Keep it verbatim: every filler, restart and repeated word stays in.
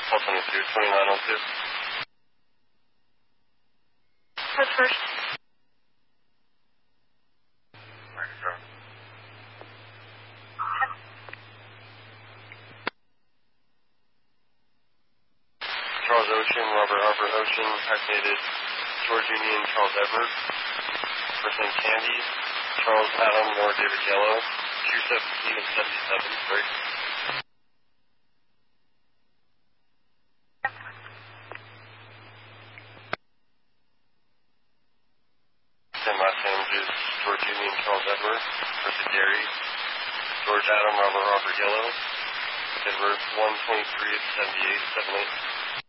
Paul twenty-two, twenty-nine oh two. What's first? Charles Ocean, Robert Harper Ocean, hyphenated George Union, Charles Everett. First name Candy, Charles Adam, Nor David Yellow, two seventeen and seventy-seven, break. Same last names is George Union, Charles Everett. First name Gary, George Adam, Robert Robert Yellow. Edward one twenty-three seventy-eight seventy-eight.